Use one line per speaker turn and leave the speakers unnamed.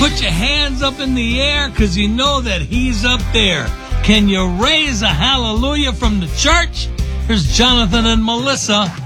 put your hands up in the air because you know that he's up there. Can you raise a hallelujah from the church? Here's Jonathan and Melissa